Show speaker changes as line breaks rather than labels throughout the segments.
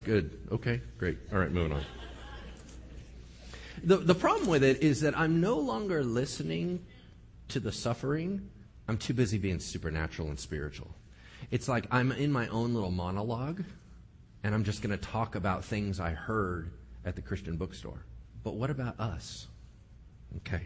Good. Okay, great. All right, moving on. The problem with it is that I'm no longer listening to the suffering. I'm too busy being supernatural and spiritual. It's like I'm in my own little monologue, and I'm just going to talk about things I heard at the Christian bookstore. But what about us? Okay.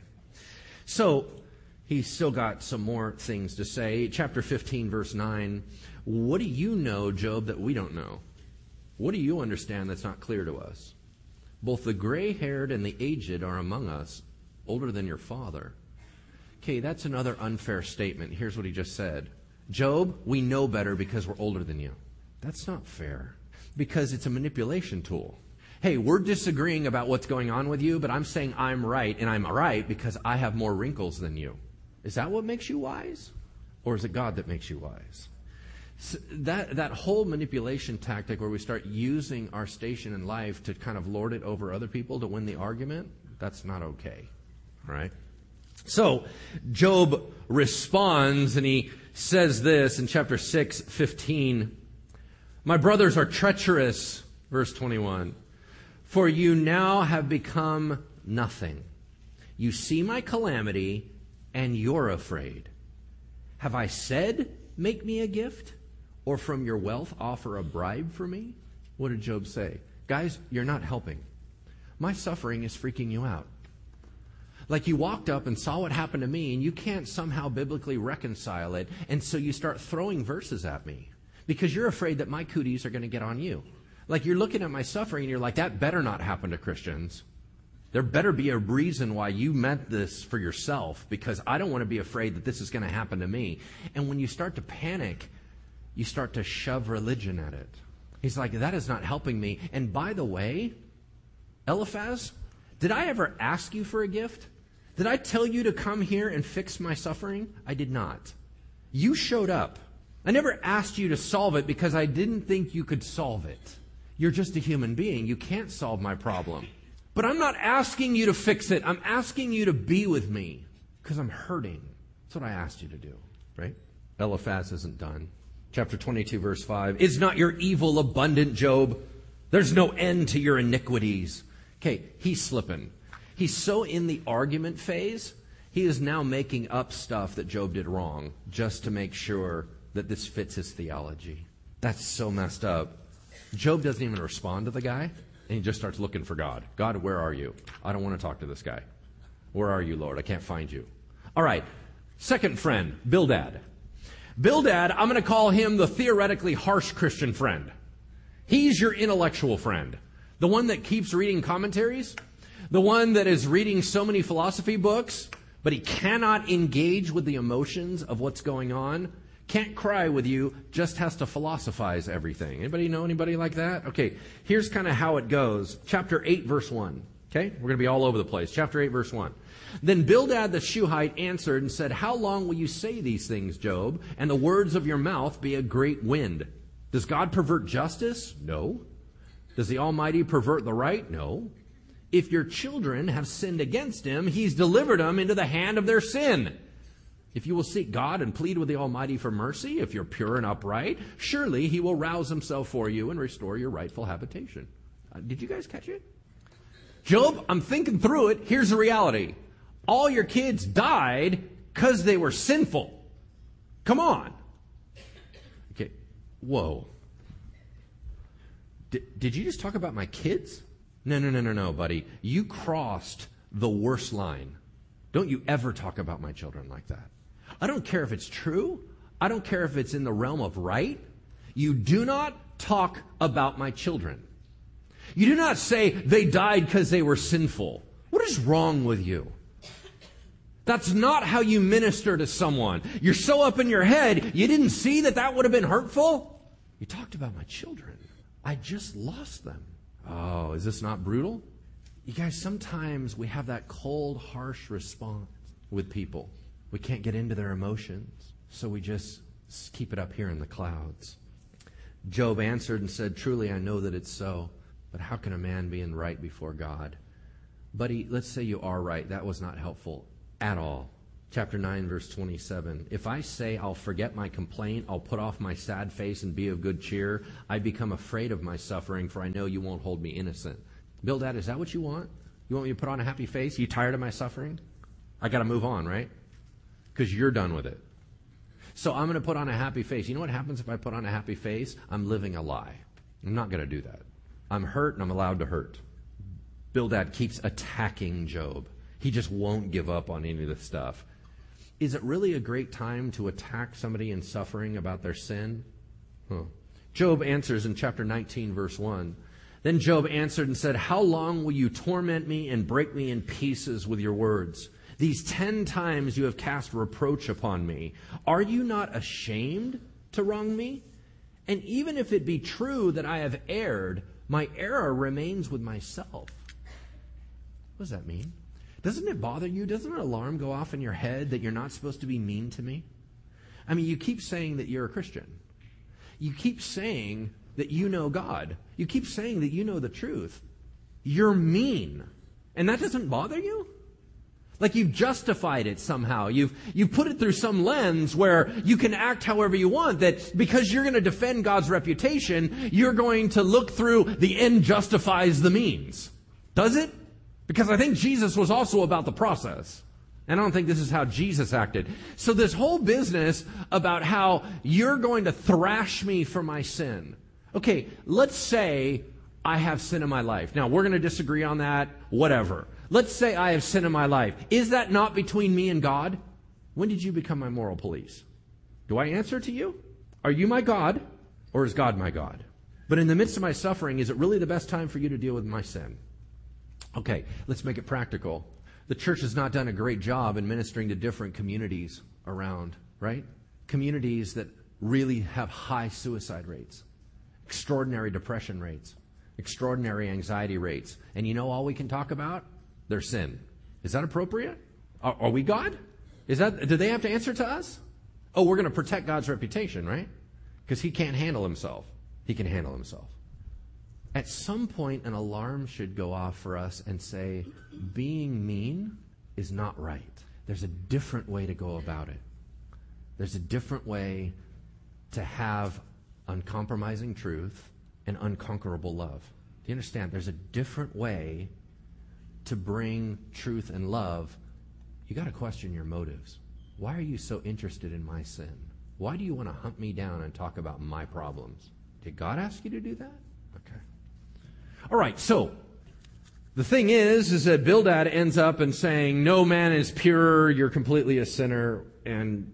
So he's still got some more things to say. Chapter 15, verse 9. What do you know, Job, that we don't know? What do you understand that's not clear to us? Both the gray-haired and the aged are among us, older than your father. Okay, that's another unfair statement. Here's what he just said. Job, we know better because we're older than you. That's not fair, because it's a manipulation tool. Hey, we're disagreeing about what's going on with you, but I'm saying I'm right, and I'm right because I have more wrinkles than you. Is that what makes you wise? Or is it God that makes you wise? So that whole manipulation tactic where we start using our station in life to kind of lord it over other people to win the argument, that's not okay. All right? So Job responds, and he says this in chapter 6:15. My brothers are treacherous, verse 21. For you now have become nothing. You see my calamity, and you're afraid. Have I said, make me a gift? Or from your wealth offer a bribe for me? What did Job say? Guys, you're not helping. My suffering is freaking you out. Like you walked up and saw what happened to me, and you can't somehow biblically reconcile it, and so you start throwing verses at me because you're afraid that my cooties are going to get on you. Like you're looking at my suffering, and you're like, that better not happen to Christians. There better be a reason why you meant this for yourself, because I don't want to be afraid that this is going to happen to me. And when you start to panic, you start to shove religion at it. He's like, that is not helping me. And by the way, Eliphaz, did I ever ask you for a gift? Did I tell you to come here and fix my suffering? I did not. You showed up. I never asked you to solve it because I didn't think you could solve it. You're just a human being. You can't solve my problem. But I'm not asking you to fix it. I'm asking you to be with me because I'm hurting. That's what I asked you to do, right? Eliphaz isn't done. Chapter 22, verse 5. Is not your evil abundant, Job? There's no end to your iniquities. Okay, he's slipping. He's so in the argument phase, he is now making up stuff that Job did wrong just to make sure that this fits his theology. That's so messed up. Job doesn't even respond to the guy, and he just starts looking for God. God, where are you? I don't want to talk to this guy. Where are you, Lord? I can't find you. All right, second friend, Bildad. Bildad, I'm going to call him the theoretically harsh Christian friend. He's your intellectual friend. The one that keeps reading commentaries. The one that is reading so many philosophy books, but he cannot engage with the emotions of what's going on. Can't cry with you, just has to philosophize everything. Anybody know anybody like that? Okay, here's kind of how it goes. Chapter 8, verse 1. Okay, we're going to be all over the place. Chapter 8, verse 1. Then Bildad the Shuhite answered and said, how long will you say these things, Job, and the words of your mouth be a great wind? Does God pervert justice? No. Does the Almighty pervert the right? No. If your children have sinned against him, he's delivered them into the hand of their sin. If you will seek God and plead with the Almighty for mercy, if you're pure and upright, surely he will rouse himself for you and restore your rightful habitation. Did you guys catch it? Job, I'm thinking through it. Here's the reality. All your kids died because they were sinful. Come on. Okay. Whoa. Did you just talk about my kids? No, buddy. You crossed the worst line. Don't you ever talk about my children like that. I don't care if it's true. I don't care if it's in the realm of right. You do not talk about my children. You do not say they died because they were sinful. What is wrong with you? That's not how you minister to someone. You're so up in your head, you didn't see that would have been hurtful? You talked about my children. I just lost them. Oh, is this not brutal? You guys, sometimes we have that cold, harsh response with people. We can't get into their emotions, so we just keep it up here in the clouds. Job answered and said, truly I know that it's so, but how can a man be in right before God? Buddy, let's say you are right. That was not helpful at all. Chapter 9, verse 27. If I say I'll forget my complaint, I'll put off my sad face and be of good cheer, I become afraid of my suffering, for I know you won't hold me innocent. Bildad, is that what you want? You want me to put on a happy face? You tired of my suffering? I got to move on, right? Because you're done with it. So I'm going to put on a happy face. You know what happens if I put on a happy face? I'm living a lie. I'm not going to do that. I'm hurt and I'm allowed to hurt. Bildad keeps attacking Job. He just won't give up on any of this stuff. Is it really a great time to attack somebody in suffering about their sin? Job answers in chapter 19, verse 1. Then Job answered and said, how long will you torment me and break me in pieces with your words? These 10 times you have cast reproach upon me. Are you not ashamed to wrong me? And even if it be true that I have erred, my error remains with myself. What does that mean? Doesn't it bother you? Doesn't an alarm go off in your head that you're not supposed to be mean to me? I mean, you keep saying that you're a Christian. You keep saying that you know God. You keep saying that you know the truth. You're mean. And that doesn't bother you? Like you've justified it somehow. You've put it through some lens where you can act however you want, that because you're going to defend God's reputation, you're going to look through the end justifies the means. Does it? Because I think Jesus was also about the process. And I don't think this is how Jesus acted. So this whole business about how you're going to thrash me for my sin. Okay, let's say I have sin in my life. Now, we're going to disagree on that, whatever. Let's say I have sin in my life. Is that not between me and God? When did you become my moral police? Do I answer to you? Are you my God, or is God my God? But in the midst of my suffering, is it really the best time for you to deal with my sin? Okay, let's make it practical. The church has not done a great job in ministering to different communities around, right? Communities that really have high suicide rates, extraordinary depression rates, extraordinary anxiety rates. And you know all we can talk about? Their sin. Is that appropriate? Are we God? Do they have to answer to us? Oh, we're going to protect God's reputation, right? Because he can't handle himself. He can handle himself. At some point, an alarm should go off for us and say, being mean is not right. There's a different way to go about it. There's a different way to have uncompromising truth and unconquerable love. Do you understand? There's a different way to bring truth and love. You got to question your motives. Why are you so interested in my sin? Why do you want to hunt me down and talk about my problems? Did God ask you to do that? Okay. All right, so the thing is that Bildad ends up and saying, no man is pure, you're completely a sinner. And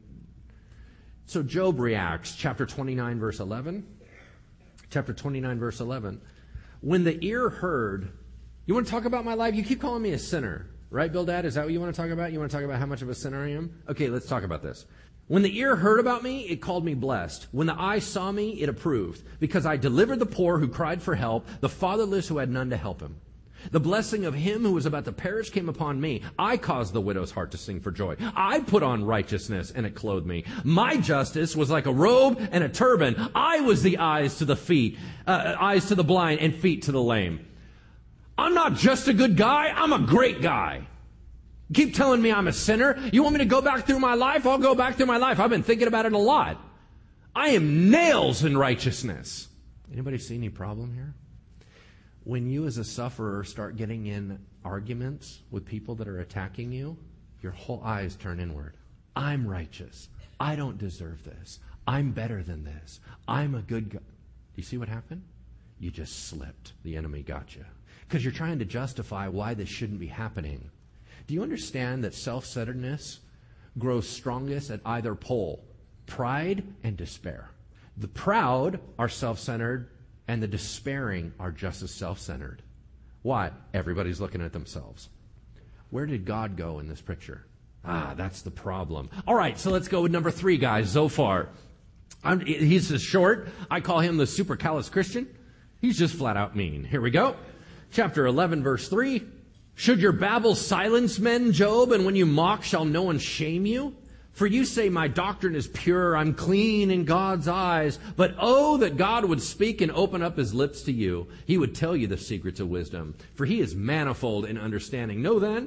so Job reacts, chapter 29, verse 11. Chapter 29, verse 11. When the ear heard, you want to talk about my life? You keep calling me a sinner, right, Bildad? Is that what you want to talk about? You want to talk about how much of a sinner I am? Okay, let's talk about this. When the ear heard about me, it called me blessed. When the eye saw me, it approved. Because I delivered the poor who cried for help, the fatherless who had none to help him. The blessing of him who was about to perish came upon me. I caused the widow's heart to sing for joy. I put on righteousness, and it clothed me. My justice was like a robe and a turban. I was the eyes to the feet, eyes to the blind, and feet to the lame. I'm not just a good guy, I'm a great guy. Keep telling me I'm a sinner. You want me to go back through my life? I'll go back through my life. I've been thinking about it a lot. I am nails in righteousness. Anybody see any problem here? When you as a sufferer start getting in arguments with people that are attacking you, your whole eyes turn inward. I'm righteous. I don't deserve this. I'm better than this. I'm a good guy. Do you see what happened? You just slipped. The enemy got you. Because you're trying to justify why this shouldn't be happening. Do you understand that self-centeredness grows strongest at either pole? Pride and despair. The proud are self-centered, and the despairing are just as self-centered. Why? Everybody's looking at themselves. Where did God go in this picture? That's the problem. All right, so let's go with number 3, guys, Zophar. He's just short. I call him the super callous Christian. He's just flat out mean. Here we go. Chapter 11, verse 3. Should your babble silence men, Job, and when you mock, shall no one shame you? For you say, my doctrine is pure, I'm clean in God's eyes. But oh, that God would speak and open up his lips to you. He would tell you the secrets of wisdom. For he is manifold in understanding. Know then,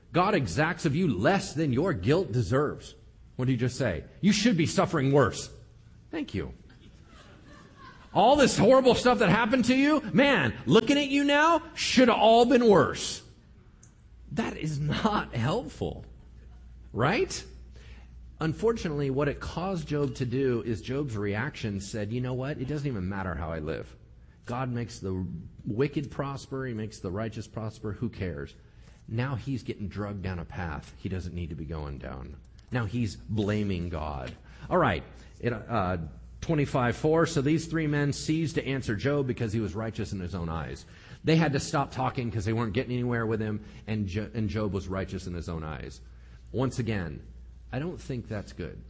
God exacts of you less than your guilt deserves. What did he just say? You should be suffering worse. Thank you. All this horrible stuff that happened to you, man, looking at you now, should have all been worse. That is not helpful, right? Unfortunately, what it caused Job to do is Job's reaction said, you know what? It doesn't even matter how I live. God makes the wicked prosper. He makes the righteous prosper. Who cares? Now he's getting drugged down a path he doesn't need to be going down. Now he's blaming God. All right. 25:4. So these three men ceased to answer Job because he was righteous in his own eyes. They had to stop talking because they weren't getting anywhere with him, and Job was righteous in his own eyes. Once again, I don't think that's good.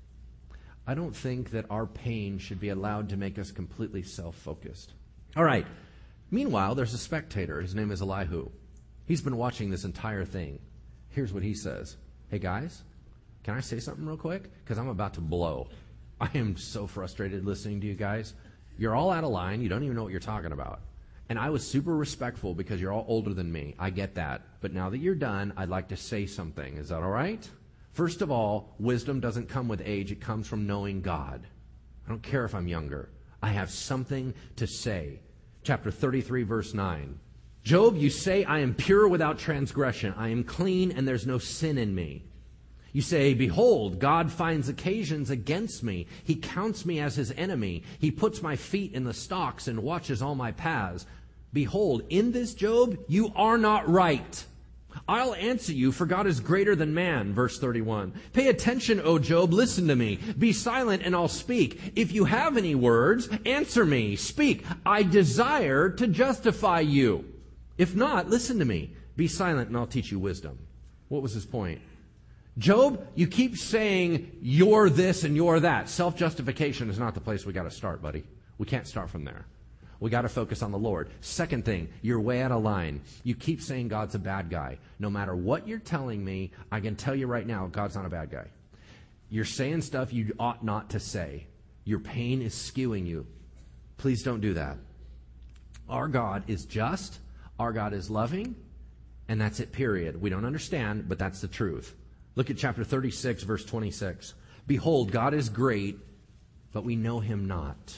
I don't think that our pain should be allowed to make us completely self-focused. All right. Meanwhile, there's a spectator. His name is Elihu. He's been watching this entire thing. Here's what he says. Hey, guys, can I say something real quick? Because I'm about to blow. I am so frustrated listening to you guys. You're all out of line. You don't even know what you're talking about. And I was super respectful because you're all older than me. I get that. But now that you're done, I'd like to say something. Is that all right? First of all, wisdom doesn't come with age. It comes from knowing God. I don't care if I'm younger. I have something to say. Chapter 33, verse 9. Job, you say, I am pure without transgression. I am clean and there's no sin in me. You say, behold, God finds occasions against me. He counts me as his enemy. He puts my feet in the stocks and watches all my paths. Behold, in this, Job, you are not right. I'll answer you, for God is greater than man. Verse 31. Pay attention, O Job, listen to me. Be silent and I'll speak. If you have any words, answer me. Speak. I desire to justify you. If not, listen to me. Be silent and I'll teach you wisdom. What was his point? Job, you keep saying you're this and you're that. Self-justification is not the place we got to start, buddy. We can't start from there. We got to focus on the Lord. Second thing, you're way out of line. You keep saying God's a bad guy. No matter what you're telling me, I can tell you right now, God's not a bad guy. You're saying stuff you ought not to say. Your pain is skewing you. Please don't do that. Our God is just. Our God is loving. And that's it, period. We don't understand, but that's the truth. Look at chapter 36, verse 26. Behold, God is great, but we know him not.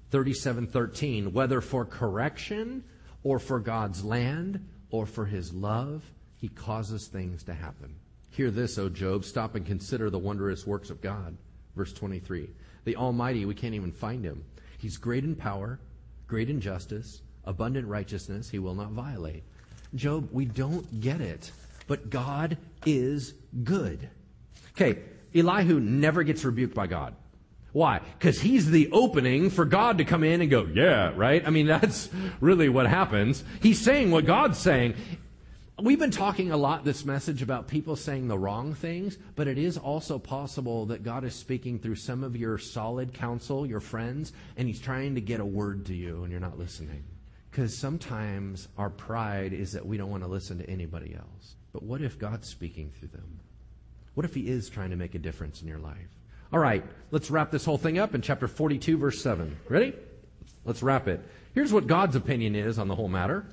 37:13, whether for correction or for God's land or for his love, he causes things to happen. Hear this, O Job, stop and consider the wondrous works of God. Verse 23, the Almighty, we can't even find him. He's great in power, great in justice, abundant righteousness, he will not violate. Job, we don't get it, but God is good. Okay, Elihu never gets rebuked by God. Why? Because he's the opening for God to come in and go, yeah, right? I mean, that's really what happens. He's saying what God's saying. We've been talking a lot this message about people saying the wrong things, but it is also possible that God is speaking through some of your solid counsel, your friends, and he's trying to get a word to you and you're not listening. Because sometimes our pride is that we don't want to listen to anybody else. But what if God's speaking through them? What if he is trying to make a difference in your life? All right, let's wrap this whole thing up in chapter 42, verse 7. Ready? Let's wrap it. Here's what God's opinion is on the whole matter.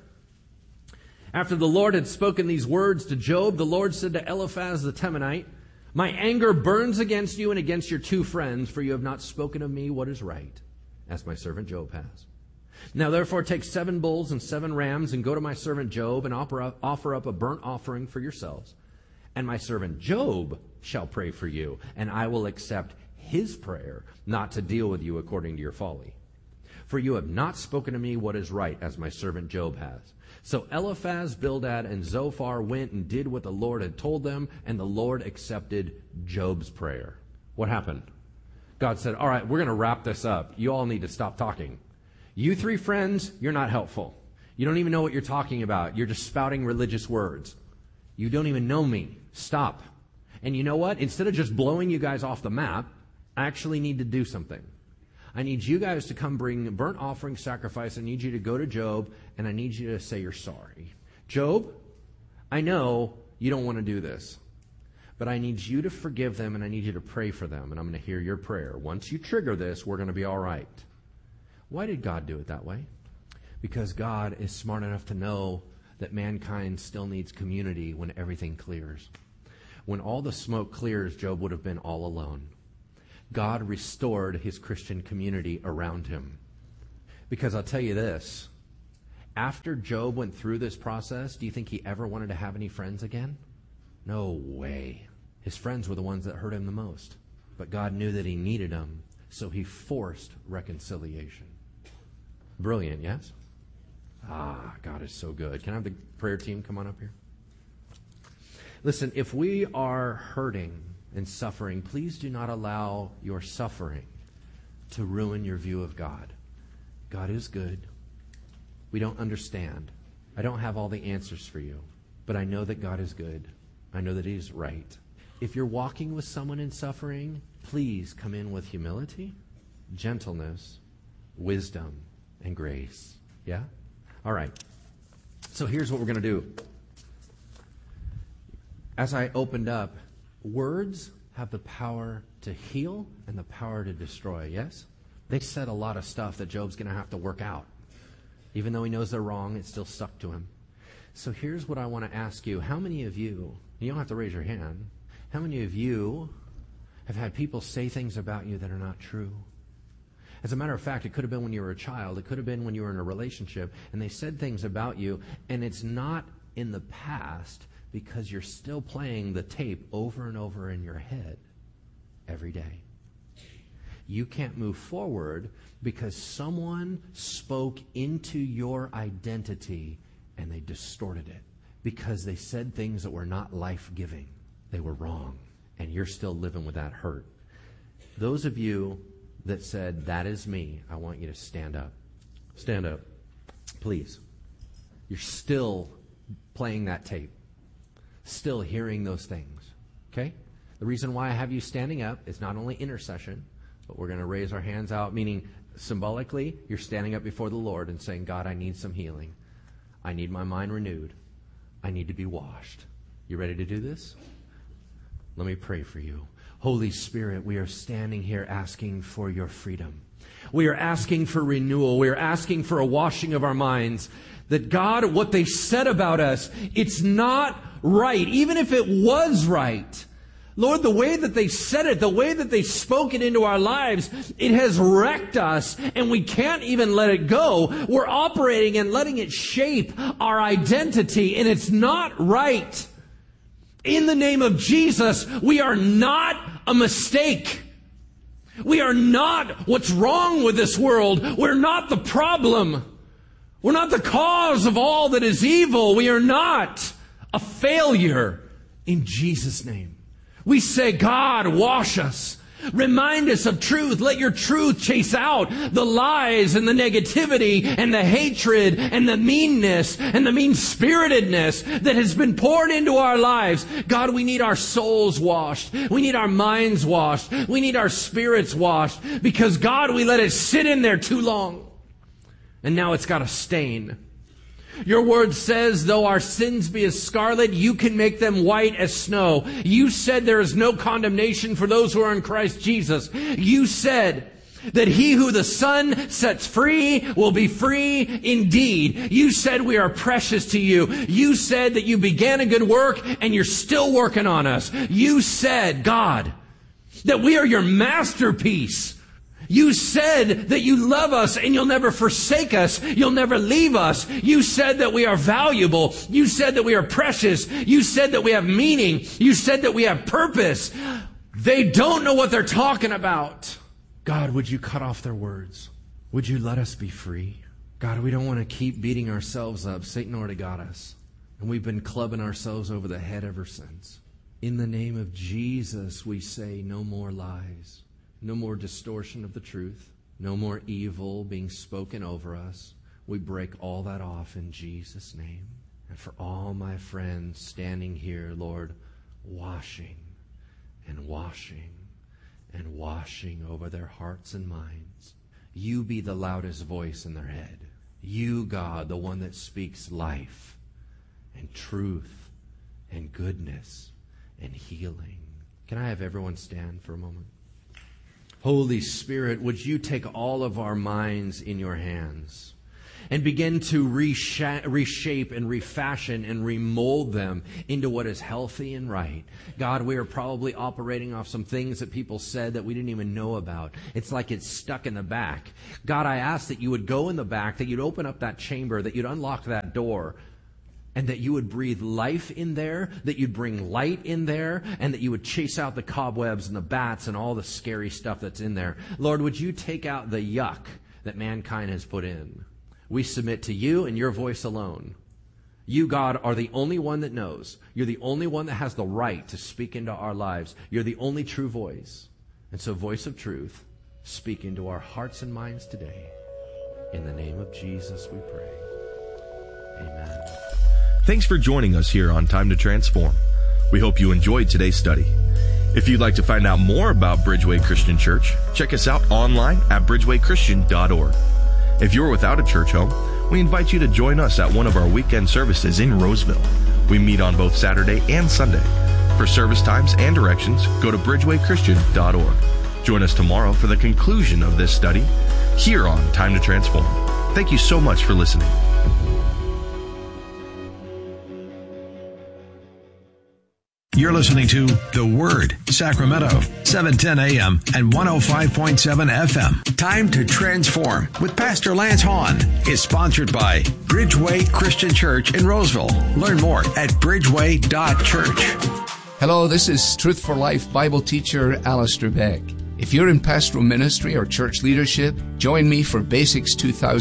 After the Lord had spoken these words to Job, the Lord said to Eliphaz the Temanite, my anger burns against you and against your two friends, for you have not spoken of me what is right, as my servant Job has. Now therefore take 7 bulls and 7 rams and go to my servant Job and offer up a burnt offering for yourselves. And my servant Job shall pray for you, and I will accept his prayer, not to deal with you according to your folly. For you have not spoken to me what is right, as my servant Job has. So Eliphaz, Bildad, and Zophar went and did what the Lord had told them, and the Lord accepted Job's prayer. What happened? God said, all right, we're going to wrap this up. You all need to stop talking. You 3 friends, you're not helpful. You don't even know what you're talking about. You're just spouting religious words. You don't even know me. Stop. And you know what? Instead of just blowing you guys off the map, I actually need to do something. I need you guys to come bring a burnt offering sacrifice. I need you to go to Job, and I need you to say you're sorry. Job, I know you don't want to do this, but I need you to forgive them, and I need you to pray for them, and I'm going to hear your prayer. Once you trigger this, we're going to be all right. Why did God do it that way? Because God is smart enough to know that mankind still needs community when everything clears. When all the smoke clears, Job would have been all alone. God restored his Christian community around him. Because I'll tell you this, after Job went through this process, do you think he ever wanted to have any friends again? No way. His friends were the ones that hurt him the most. But God knew that he needed them, so he forced reconciliation. Brilliant, yes? God is so good. Can I have the prayer team come on up here? Listen, if we are hurting and suffering, please do not allow your suffering to ruin your view of God. God is good. We don't understand. I don't have all the answers for you, but I know that God is good. I know that He's right. If you're walking with someone in suffering, please come in with humility, gentleness, wisdom, and grace. Yeah? All right. So here's what we're going to do. As I opened up, words have the power to heal and the power to destroy, yes? They said a lot of stuff that Job's going to have to work out. Even though he knows they're wrong, it still stuck to him. So here's what I want to ask you. How many of you, you don't have to raise your hand, how many of you have had people say things about you that are not true? As a matter of fact, it could have been when you were a child. It could have been when you were in a relationship, and they said things about you, and it's not in the past because you're still playing the tape over and over in your head every day. You can't move forward because someone spoke into your identity and they distorted it because they said things that were not life-giving. They were wrong, and you're still living with that hurt. Those of you that said, that is me, I want you to stand up. Stand up, please. You're still playing that tape, still hearing those things, okay? The reason why I have you standing up is not only intercession, but we're going to raise our hands out, meaning symbolically, you're standing up before the Lord and saying, God, I need some healing. I need my mind renewed. I need to be washed. You ready to do this? Let me pray for you. Holy Spirit, we are standing here asking for your freedom. We are asking for renewal. We are asking for a washing of our minds. That God, what they said about us, it's not right. Even if it was right. Lord, the way that they said it, the way that they spoke it into our lives, it has wrecked us, and we can't even let it go. We're operating and letting it shape our identity, and it's not right. In the name of Jesus, we are not a mistake. We are not what's wrong with this world. We're not the problem. We're not the cause of all that is evil. We are not a failure in Jesus' name. We say, God, wash us. Remind us of truth. Let your truth chase out the lies and the negativity and the hatred and the meanness and the mean-spiritedness that has been poured into our lives. God, we need our souls washed. We need our minds washed. We need our spirits washed because, God, we let it sit in there too long. And now it's got a stain. Your word says, though our sins be as scarlet, you can make them white as snow. You said there is no condemnation for those who are in Christ Jesus. You said that he who the Son sets free will be free indeed. You said we are precious to you. You said that you began a good work and you're still working on us. You said, God, that we are your masterpiece. You said that you love us and you'll never forsake us. You'll never leave us. You said that we are valuable. You said that we are precious. You said that we have meaning. You said that we have purpose. They don't know what they're talking about. God, would you cut off their words? Would you let us be free? God, we don't want to keep beating ourselves up. Satan already got us. And we've been clubbing ourselves over the head ever since. In the name of Jesus, we say no more lies. No more distortion of the truth. No more evil being spoken over us. We break all that off in Jesus' name. And for all my friends standing here, Lord, washing and washing and washing over their hearts and minds. You be the loudest voice in their head. You, God, the one that speaks life and truth and goodness and healing. Can I have everyone stand for a moment? Holy Spirit, would you take all of our minds in your hands? and begin to reshape and refashion and remold them into what is healthy and right. God, we are probably operating off some things that people said that we didn't even know about. It's like it's stuck in the back. God, I ask that you would go in the back, that you'd open up that chamber, that you'd unlock that door, and that you would breathe life in there, that you'd bring light in there, and that you would chase out the cobwebs and the bats and all the scary stuff that's in there. Lord, would you take out the yuck that mankind has put in? We submit to you and your voice alone. You, God, are the only one that knows. You're the only one that has the right to speak into our lives. You're the only true voice. And so, voice of truth, speak into our hearts and minds today. In the name of Jesus we pray. Amen.
Thanks for joining us here on Time to Transform. We hope you enjoyed today's study. If you'd like to find out more about Bridgeway Christian Church, check us out online at bridgewaychristian.org. If you're without a church home, we invite you to join us at one of our weekend services in Roseville. We meet on both Saturday and Sunday. For service times and directions, go to bridgewaychristian.org. Join us tomorrow for the conclusion of this study here on Time to Transform. Thank you so much for listening.
You're listening to The Word, Sacramento, 710 AM and 105.7 FM. Time to Transform with Pastor Lance Hahn is sponsored by Bridgeway Christian Church in Roseville. Learn more at bridgeway.church.
Hello, this is Truth for Life Bible teacher Alistair Beck. If you're in pastoral ministry or church leadership, join me for Basics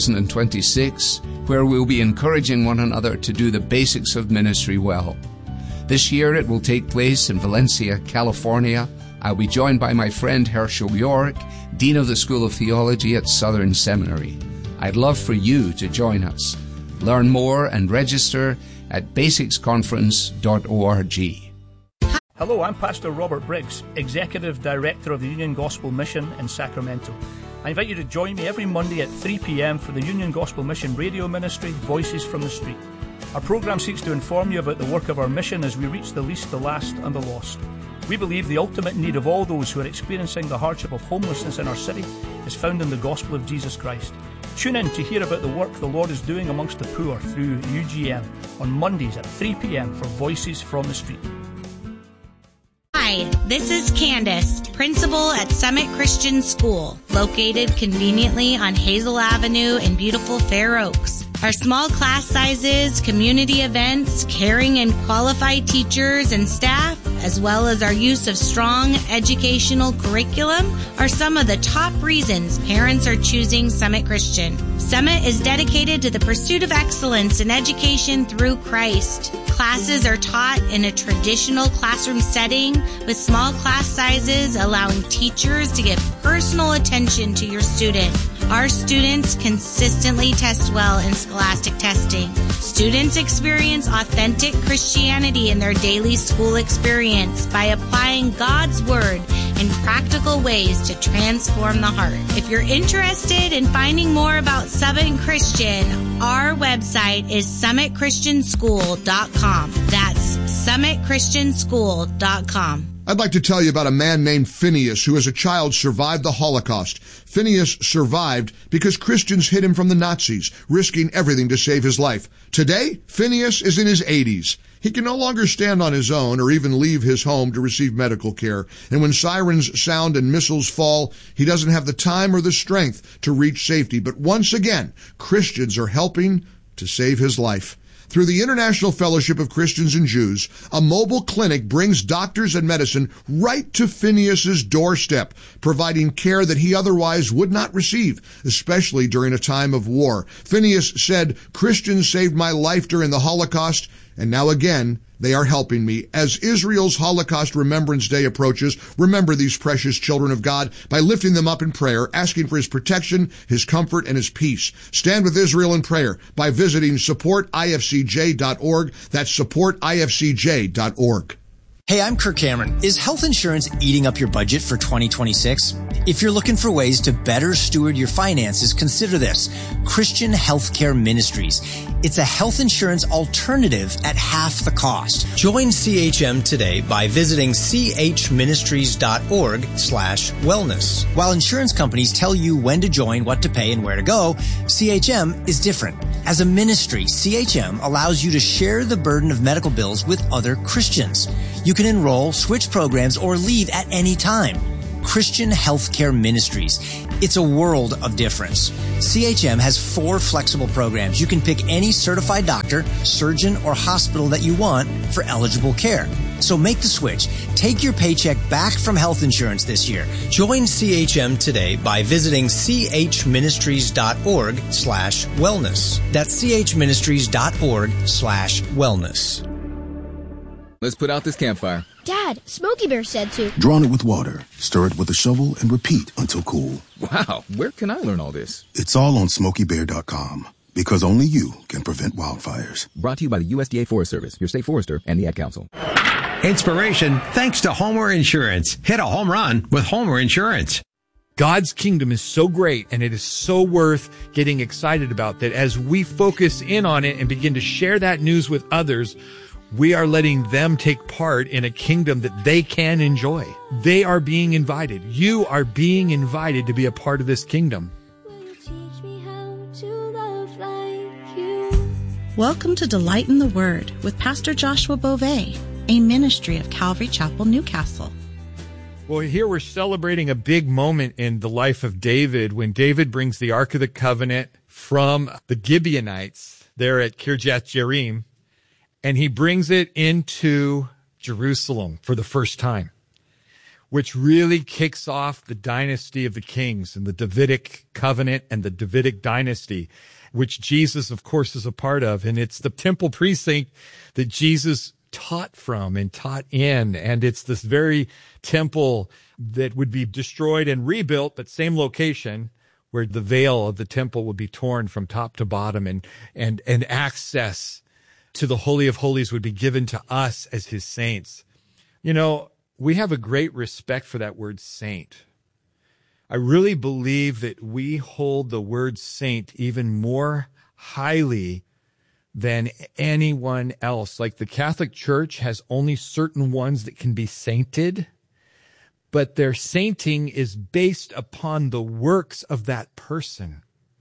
2026, where we'll be encouraging one another to do the basics of ministry well. This year it will take place in Valencia, California. I'll be joined by my friend Herschel York, Dean of the School of Theology at Southern Seminary. I'd love for you to join us. Learn more and register at basicsconference.org.
Hello, I'm Pastor Robert Briggs, Executive Director of the Union Gospel Mission in Sacramento. I invite you to join me every Monday at 3 p.m. for the Union Gospel Mission radio ministry, Voices from the Street. Our program seeks to inform you about the work of our mission as we reach the least, the last, and the lost. We believe the ultimate need of all those who are experiencing the hardship of homelessness in our city is found in the gospel of Jesus Christ. Tune in to hear about the work the Lord is doing amongst the poor through UGM on Mondays at 3 p.m. for Voices from the Street.
Hi, this is Candace, principal at Summit Christian School, located conveniently on Hazel Avenue in beautiful Fair Oaks. Our small class sizes, community events, caring and qualified teachers and staff, as well as our use of strong educational curriculum, are some of the top reasons parents are choosing Summit Christian. Summit is dedicated to the pursuit of excellence in education through Christ. Classes are taught in a traditional classroom setting with small class sizes, allowing teachers to give personal attention to your student. Our students consistently test well in scholastic testing. Students experience authentic Christianity in their daily school experience by applying God's Word in practical ways to transform the heart. If you're interested in finding more about Summit Christian, our website is summitchristianschool.com. That's summitchristianschool.com.
I'd like to tell you about a man named Phineas who as a child survived the Holocaust. Phineas survived because Christians hid him from the Nazis, risking everything to save his life. Today, Phineas is in his 80s. He can no longer stand on his own or even leave his home to receive medical care. And when sirens sound and missiles fall, he doesn't have the time or the strength to reach safety. But once again, Christians are helping to save his life. Through the International Fellowship of Christians and Jews, a mobile clinic brings doctors and medicine right to Phineas's doorstep, providing care that he otherwise would not receive, especially during a time of war. Phineas said, "Christians saved my life during the Holocaust, and now again, they are helping me." As Israel's Holocaust Remembrance Day approaches, remember these precious children of God by lifting them up in prayer, asking for His protection, His comfort, and His peace. Stand with Israel in prayer by visiting supportifcj.org. That's supportifcj.org.
Hey, I'm Kirk Cameron. Is health insurance eating up your budget for 2026? If you're looking for ways to better steward your finances, consider this: Christian Healthcare Ministries. It's a health insurance alternative at half the cost. Join CHM today by visiting chministries.org/wellness. While insurance companies tell you when to join, what to pay, and where to go, CHM is different. As a ministry, CHM allows you to share the burden of medical bills with other Christians. You can enroll, switch programs, or leave at any time. Christian Healthcare Ministries. It's a world of difference. CHM has 4 flexible programs. You can pick any certified doctor, surgeon, or hospital that you want for eligible care. So make the switch. Take your paycheck back from health insurance this year. Join CHM today by visiting chministries.org/wellness. That's chministries.org/wellness.
Let's put out this campfire.
Dad, Smokey Bear said to.
Drawn it with water, stir it with a shovel, and repeat until cool.
Wow, where can I learn all this?
It's all on SmokeyBear.com, because only you can prevent wildfires.
Brought to you by the USDA Forest Service, your state forester, and the Ad Council.
Inspiration thanks to Homer Insurance. Hit a home run with Homer Insurance.
God's kingdom is so great, and it is so worth getting excited about, that as we focus in on it and begin to share that news with others, we are letting them take part in a kingdom that they can enjoy. They are being invited. You are being invited to be a part of this kingdom.
Welcome to Delight in the Word with Pastor Joshua Beauvais, a ministry of Calvary Chapel, Newcastle.
Well, here we're celebrating a big moment in the life of David when David brings the Ark of the Covenant from the Gibeonites there at Kirjath Jearim, and he brings it into Jerusalem for the first time, which really kicks off the dynasty of the kings and the Davidic covenant and the Davidic dynasty, which Jesus, of course, is a part of. And it's the temple precinct that Jesus taught from and taught in. And it's this very temple that would be destroyed and rebuilt, but same location, where the veil of the temple would be torn from top to bottom, and access to the Holy of Holies would be given to us as his saints. You know, we have a great respect for that word saint. I really believe that we hold the word saint even more highly than anyone else. Like the Catholic Church has only certain ones that can be sainted, but their sainting is based upon the works of that person.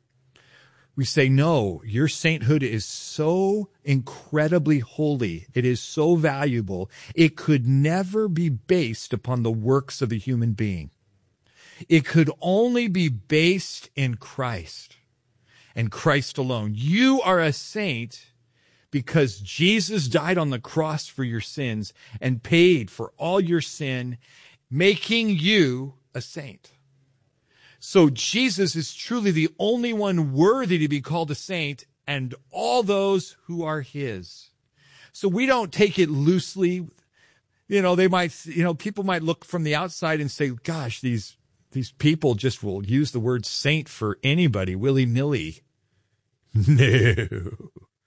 We say, no, your sainthood is so incredibly holy. It is so valuable. It could never be based upon the works of a human being. It could only be based in Christ and Christ alone. You are a saint because Jesus died on the cross for your sins and paid for all your sin, making you a saint. So Jesus is truly the only one worthy to be called a saint, and all those who are his. So we don't take it loosely. You know, people might look from the outside and say, gosh, these people just will use the word saint for anybody willy-nilly. No,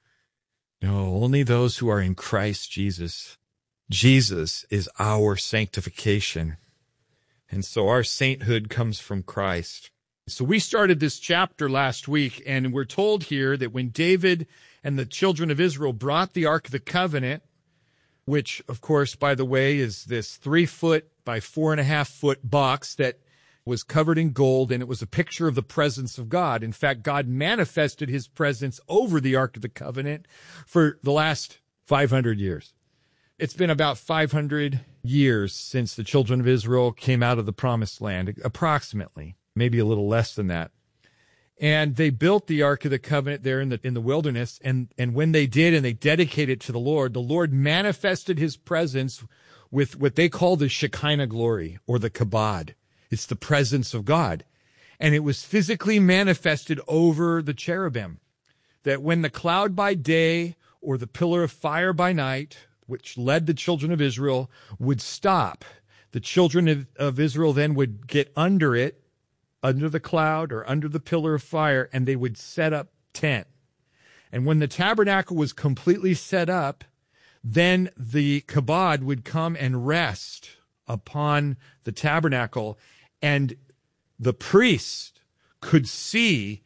only those who are in Christ Jesus. Jesus is our sanctification. And so our sainthood comes from Christ. So we started this chapter last week, and we're told here that when David and the children of Israel brought the Ark of the Covenant, which, of course, by the way, is this 3-foot by 4.5-foot box that was covered in gold, and it was a picture of the presence of God. In fact, God manifested his presence over the Ark of the Covenant for the last 500 years. It's been about 500 years since the children of Israel came out of the promised land, approximately, maybe a little less than that. And they built the Ark of the Covenant there in the wilderness. And when they did and they dedicated it to the Lord manifested his presence with what they call the Shekinah glory, or the kabod. It's the presence of God. And it was physically manifested over the cherubim, that when the cloud by day or the pillar of fire by night, which led the children of Israel, would stop, the children of Israel then would get under it, under the cloud or under the pillar of fire, and they would set up tent. And when the tabernacle was completely set up, then the kabod would come and rest upon the tabernacle, and the priest could see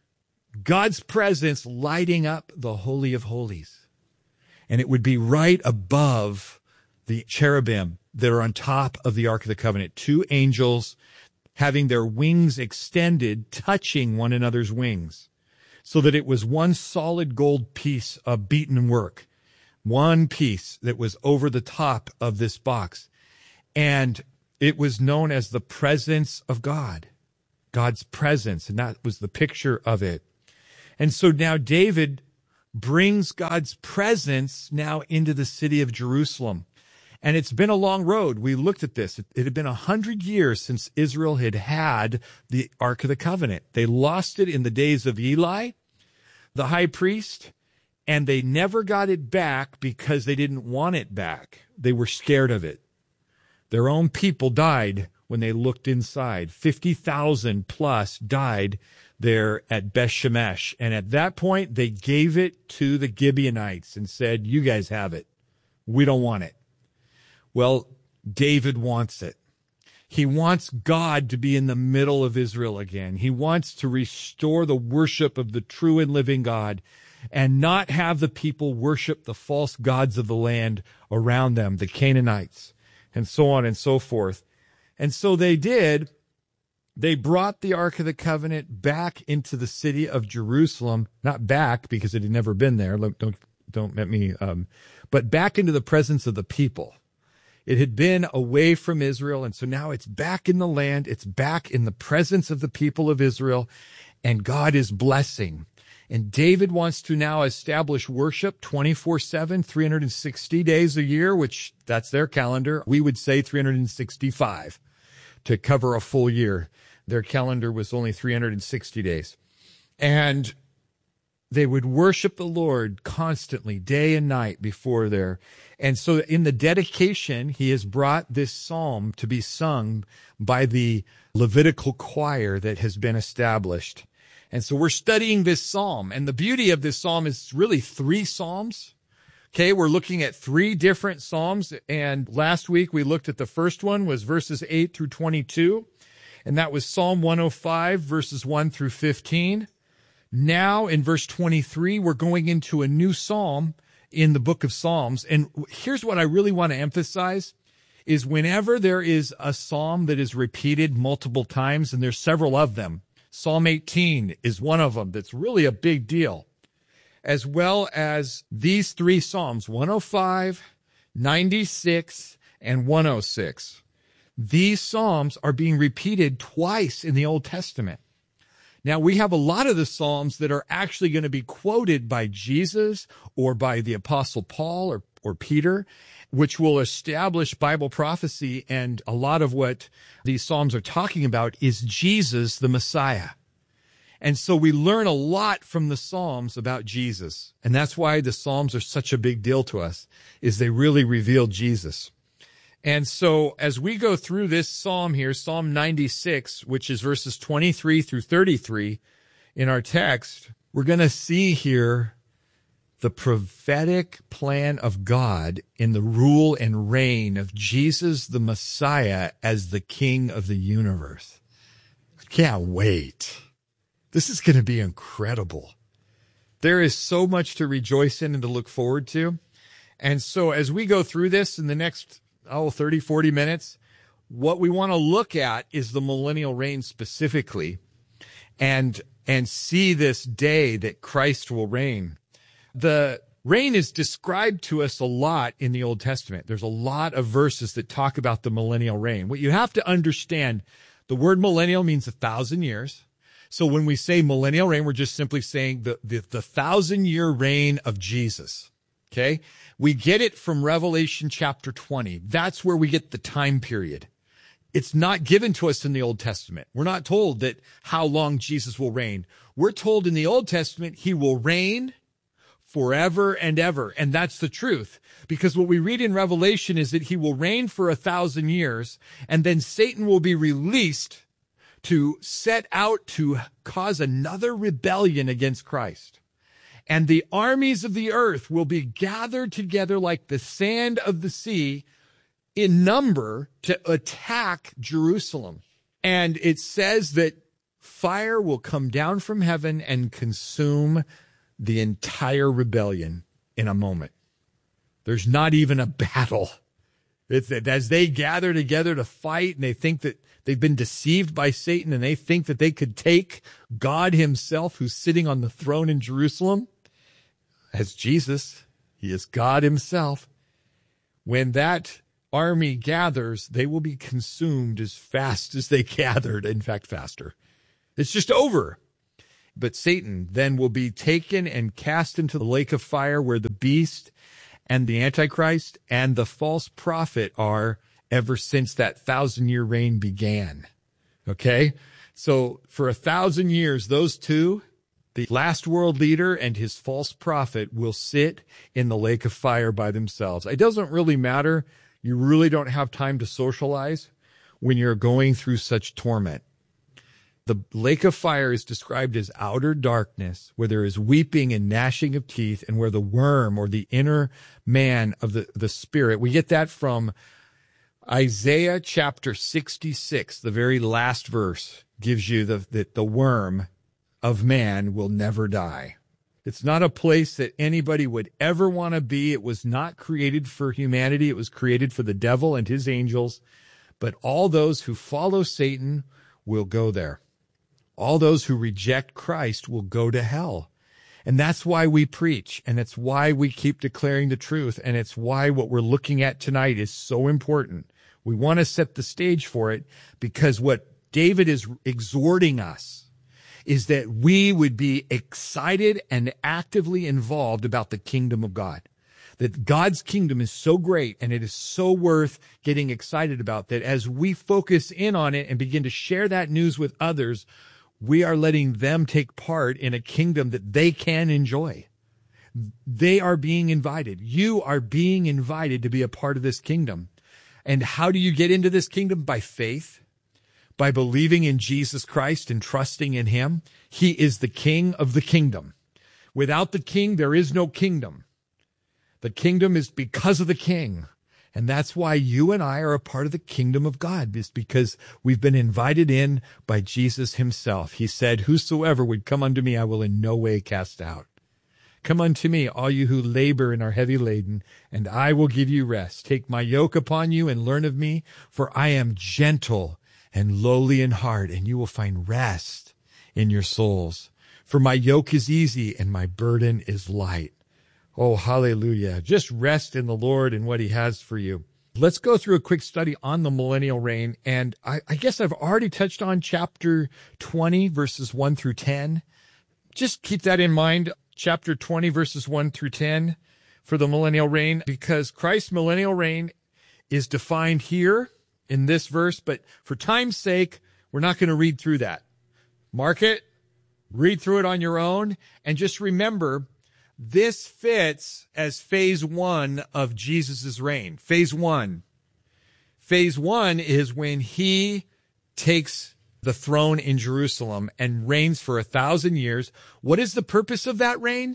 God's presence lighting up the Holy of Holies. And it would be right above the cherubim that are on top of the Ark of the Covenant. Two angels having their wings extended, touching one another's wings, so that it was one solid gold piece of beaten work, one piece that was over the top of this box. And it was known as the presence of God, God's presence, and that was the picture of it. And so now David brings God's presence now into the city of Jerusalem. And it's been a long road. We looked at this. It had been 100 years since Israel had the Ark of the Covenant. They lost it in the days of Eli, the high priest, and they never got it back because they didn't want it back. They were scared of it. Their own people died when they looked inside. 50,000 plus died there at Beth Shemesh. And at that point, they gave it to the Gibeonites and said, you guys have it. We don't want it. Well, David wants it. He wants God to be in the middle of Israel again. He wants to restore the worship of the true and living God and not have the people worship the false gods of the land around them, the Canaanites, and so on and so forth. And so they did. They brought the Ark of the Covenant back into the city of Jerusalem, not back because it had never been there. Don't let me, but back into the presence of the people. It had been away from Israel, and so now it's back in the land. It's back in the presence of the people of Israel, and God is blessing. And David wants to now establish worship 24/7, 360 days a year, which that's their calendar. We would say 365 to cover a full year. Their calendar was only 360 days. And they would worship the Lord constantly, day and night before there. And so in the dedication, he has brought this psalm to be sung by the Levitical choir that has been established. And so we're studying this psalm. And the beauty of this psalm is really 3 psalms. Okay, we're looking at 3 different psalms. And last week we looked at the first one was verses 8 through 22. And that was Psalm 105, verses 1 through 15. Now, in verse 23, we're going into a new psalm in the book of Psalms. And here's what I really want to emphasize is whenever there is a psalm that is repeated multiple times, and there's several of them, Psalm 18 is one of them that's really a big deal, as well as these 3 psalms, 105, 96, and 106. These psalms are being repeated twice in the Old Testament. Now, we have a lot of the Psalms that are actually going to be quoted by Jesus or by the Apostle Paul or Peter, which will establish Bible prophecy. And a lot of what these Psalms are talking about is Jesus, the Messiah. And so we learn a lot from the Psalms about Jesus. And that's why the Psalms are such a big deal to us, is they really reveal Jesus. And so as we go through this psalm here, Psalm 96, which is verses 23 through 33 in our text, we're going to see here the prophetic plan of God in the rule and reign of Jesus, the Messiah, as the King of the universe. I can't wait. This is going to be incredible. There is so much to rejoice in and to look forward to. And so as we go through this in the next 30, 40 minutes, what we want to look at is the millennial reign specifically and see this day that Christ will reign. The reign is described to us a lot in the Old Testament. There's a lot of verses that talk about the millennial reign. What you have to understand, the word millennial means 1,000 years. So when we say millennial reign, we're just simply saying the 1,000-year reign of Jesus. Okay? We get it from Revelation chapter 20. That's where we get the time period. It's not given to us in the Old Testament. We're not told that how long Jesus will reign. We're told in the Old Testament he will reign forever and ever. And that's the truth. Because what we read in Revelation is that he will reign for 1,000 years, and then Satan will be released to set out to cause another rebellion against Christ. and the armies of the earth will be gathered together like the sand of the sea in number to attack Jerusalem. And it says that fire will come down from heaven and consume the entire rebellion in a moment. There's not even a battle. It's that as they gather together to fight, and they think that they've been deceived by Satan, and they think that they could take God himself, who's sitting on the throne in Jerusalem, as Jesus, he is God himself. When that army gathers, they will be consumed as fast as they gathered, in fact, faster. It's just over. But Satan then will be taken and cast into the lake of fire where the beast and the Antichrist and the false prophet are ever since that 1,000-year reign began. Okay? So for 1,000 years, those two, the last world leader and his false prophet, will sit in the lake of fire by themselves. It doesn't really matter. You really don't have time to socialize when you're going through such torment. The lake of fire is described as outer darkness, where there is weeping and gnashing of teeth, and where the worm, or the inner man of the spirit, we get that from Isaiah chapter 66, the very last verse, gives you that the worm of man will never die. It's not a place that anybody would ever want to be. It was not created for humanity. It was created for the devil and his angels. But all those who follow Satan will go there. All those who reject Christ will go to hell. And that's why we preach, and it's why we keep declaring the truth, and it's why what we're looking at tonight is so important. We want to set the stage for it, because what David is exhorting us is that we would be excited and actively involved about the kingdom of God. That God's kingdom is so great, and it is so worth getting excited about, that as we focus in on it and begin to share that news with others, we are letting them take part in a kingdom that they can enjoy. They are being invited. You are being invited to be a part of this kingdom. And how do you get into this kingdom? By faith, by believing in Jesus Christ and trusting in him. He is the king of the kingdom. Without the king, there is no kingdom. The kingdom is because of the king. And that's why you and I are a part of the kingdom of God, is because we've been invited in by Jesus himself. He said, whosoever would come unto me, I will in no way cast out. Come unto me, all you who labor and are heavy laden, and I will give you rest. Take my yoke upon you and learn of me, for I am gentle and lowly in heart, and you will find rest in your souls. For my yoke is easy and my burden is light. Oh, hallelujah. Just rest in the Lord and what he has for you. Let's go through a quick study on the millennial reign. And I guess I've already touched on chapter 20, verses 1 through 10. Just keep that in mind, chapter 20, verses 1 through 10 for the millennial reign, because Christ's millennial reign is defined here in this verse. But for time's sake, we're not going to read through that. Mark it, read through it on your own, and just remember, this fits as phase one of Jesus' reign. Phase one. Phase one is when he takes the throne in Jerusalem and reigns for 1,000 years. What is the purpose of that reign?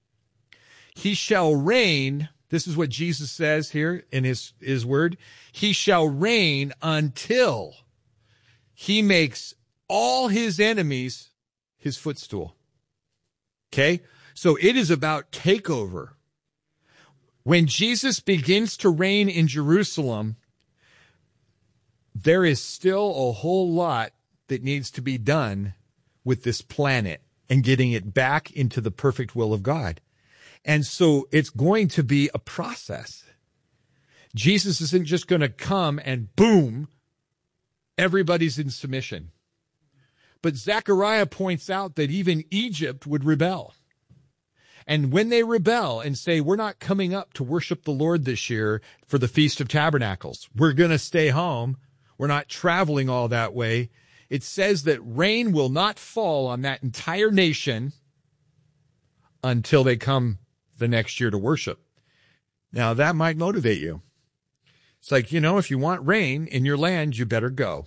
He shall reign. This is what Jesus says here in his word. He shall reign until he makes all his enemies his footstool. Okay? So it is about takeover. When Jesus begins to reign in Jerusalem, there is still a whole lot that needs to be done with this planet and getting it back into the perfect will of God. And so it's going to be a process. Jesus isn't just going to come and boom, everybody's in submission. But Zechariah points out that even Egypt would rebel. And when they rebel and say, we're not coming up to worship the Lord this year for the Feast of Tabernacles, we're going to stay home, we're not traveling all that way, it says that rain will not fall on that entire nation until they come the next year to worship. Now, that might motivate you. It's like, if you want rain in your land, you better go.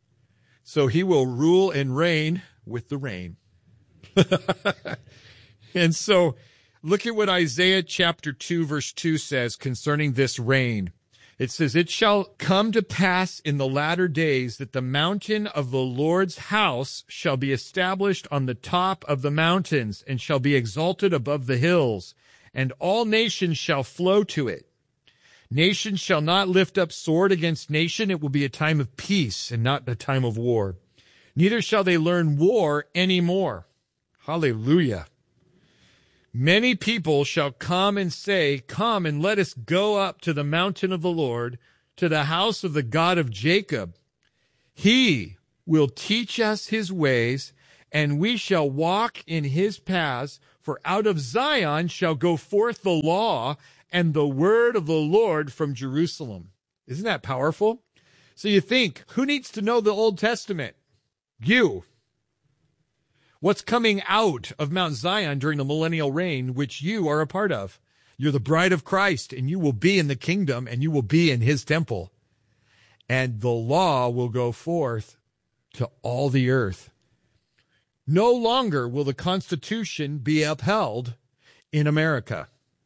So he will rule and reign with the rain. And so look at what Isaiah chapter 2, verse 2 says concerning this reign. It says, "It shall come to pass in the latter days that the mountain of the Lord's house shall be established on the top of the mountains and shall be exalted above the hills, and all nations shall flow to it. Nation shall not lift up sword against nation. It will be a time of peace and not a time of war. Neither shall they learn war anymore." Hallelujah. "Many people shall come and say, 'Come and let us go up to the mountain of the Lord, to the house of the God of Jacob. He will teach us his ways, and we shall walk in his paths. For out of Zion shall go forth the law and the word of the Lord from Jerusalem." Isn't that powerful? So you think, who needs to know the Old Testament? You. What's coming out of Mount Zion during the millennial reign, which you are a part of? You're the bride of Christ, and you will be in the kingdom, and you will be in his temple. And the law will go forth to all the earth. No longer will the Constitution be upheld in America.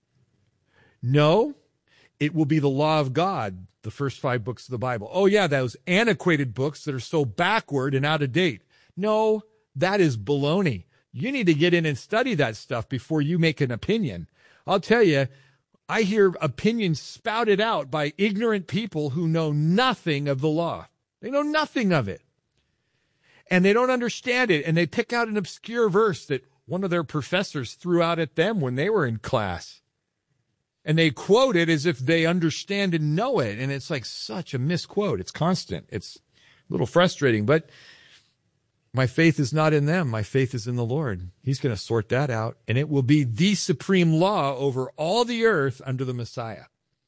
No, it will be the law of God, the first 5 books of the Bible. Oh, yeah, those antiquated books that are so backward and out of date. No, that is baloney. You need to get in and study that stuff before you make an opinion. I'll tell you, I hear opinions spouted out by ignorant people who know nothing of the law. They know nothing of it. And they don't understand it. And they pick out an obscure verse that one of their professors threw out at them when they were in class. And they quote it as if they understand and know it. And it's like such a misquote. It's constant. It's a little frustrating, but my faith is not in them. My faith is in the Lord. He's going to sort that out, and it will be the supreme law over all the earth under the Messiah.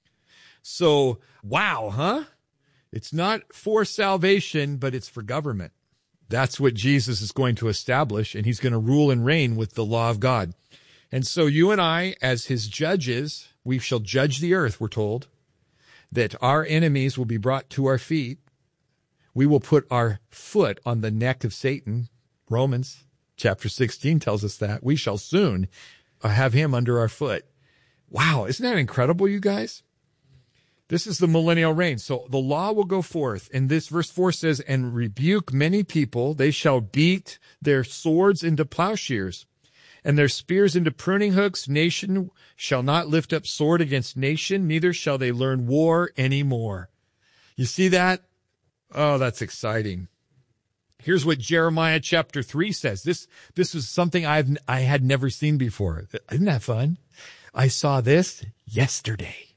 So, wow, huh? It's not for salvation, but it's for government. That's what Jesus is going to establish, and he's going to rule and reign with the law of God. And so you and I, as his judges, we shall judge the earth, we're told, that our enemies will be brought to our feet. We will put our foot on the neck of Satan. Romans chapter 16 tells us that. We shall soon have him under our foot. Wow, isn't that incredible, you guys? This is the millennial reign. So the law will go forth. And this verse 4 says, "And rebuke many people. They shall beat their swords into plowshares and their spears into pruning hooks. Nation shall not lift up sword against nation, neither shall they learn war anymore." You see that? Oh, that's exciting. Here's what Jeremiah chapter 3 says. This is something I had never seen before. Isn't that fun? I saw this yesterday.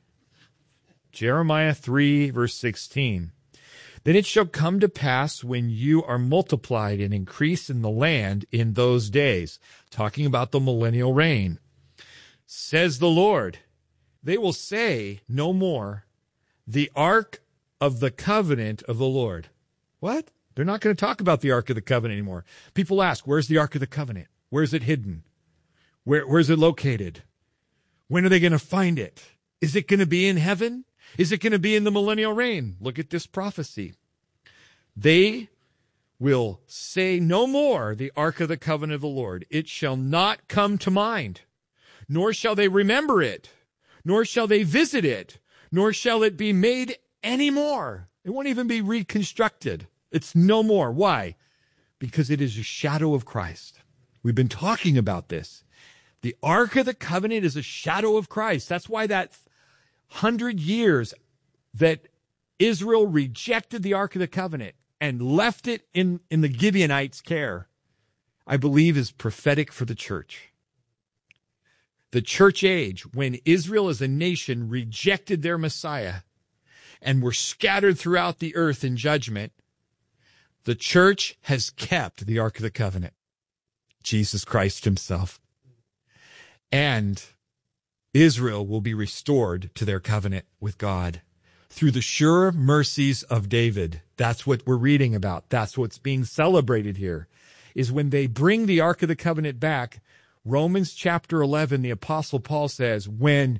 Jeremiah 3, verse 16. "Then it shall come to pass when you are multiplied and increase in the land in those days," talking about the millennial reign, "says the Lord, they will say no more, 'The ark of the covenant of the Lord.'" What? They're not going to talk about the Ark of the Covenant anymore. People ask, where's the Ark of the Covenant? Where's it hidden? Where's it located? When are they going to find it? Is it going to be in heaven? Is it going to be in the millennial reign? Look at this prophecy. "They will say no more, 'The Ark of the Covenant of the Lord.' It shall not come to mind, nor shall they remember it, nor shall they visit it, nor shall it be made anymore." It won't even be reconstructed. It's no more. Why? Because it is a shadow of Christ. We've been talking about this. The Ark of the Covenant is a shadow of Christ. That's why that 100 years that Israel rejected the Ark of the Covenant and left it in the Gibeonites' care, I believe is prophetic for the church. The church age, when Israel as a nation rejected their Messiah and were scattered throughout the earth in judgment, the church has kept the Ark of the Covenant, Jesus Christ himself. And Israel will be restored to their covenant with God through the sure mercies of David. That's what we're reading about. That's what's being celebrated here, is when they bring the Ark of the Covenant back. Romans chapter 11, the Apostle Paul says, when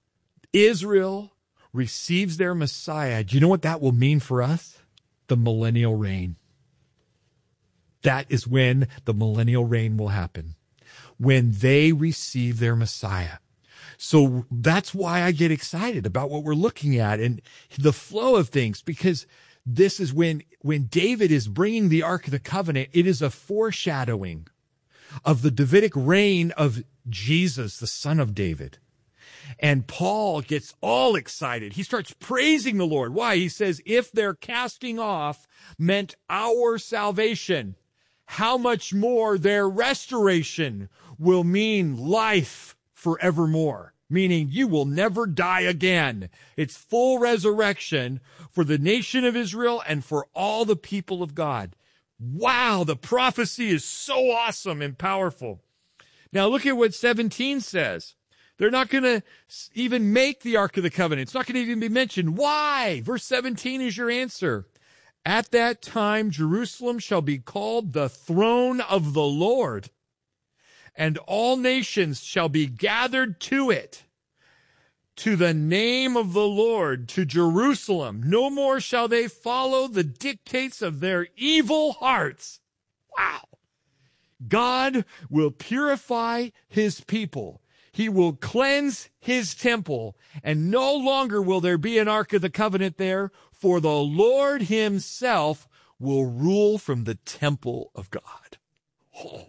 Israel receives their Messiah, do you know what that will mean for us? The millennial reign. That is when the millennial reign will happen. when they receive their Messiah. So that's why I get excited about what we're looking at and the flow of things, because this is when David is bringing the Ark of the Covenant, it is a foreshadowing of the Davidic reign of Jesus, the son of David. And Paul gets all excited. He starts praising the Lord. Why? He says, if their casting off meant our salvation, how much more their restoration will mean life forevermore. Meaning you will never die again. It's full resurrection for the nation of Israel and for all the people of God. Wow, the prophecy is so awesome and powerful. Now look at what 17 says. They're not going to even make the Ark of the Covenant. It's not going to even be mentioned. Why? Verse 17 is your answer. At that time, Jerusalem shall be called the throne of the Lord, and all nations shall be gathered to it, to the name of the Lord, to Jerusalem. No more shall they follow the dictates of their evil hearts. Wow. God will purify his people. He will cleanse his temple, and no longer will there be an Ark of the Covenant there, for the Lord himself will rule from the temple of God. Oh.